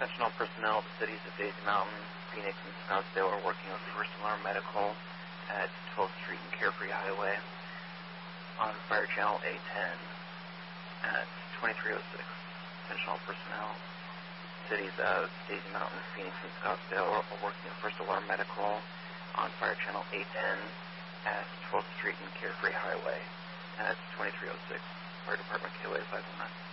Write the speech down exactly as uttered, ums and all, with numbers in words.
Sentinel personnel, the cities of Daisy Mountain, Phoenix, and Scottsdale are working with First Alarm Medical at twelfth Street and Carefree Highway on Fire Channel A ten at twenty-three oh six. Sentinel personnel, cities of Daisy Mountain, Phoenix, and Scottsdale are working with First Alarm Medical on Fire Channel A ten at twelfth Street and Carefree Highway at twenty-three oh six. Fire Department K O A five one nine.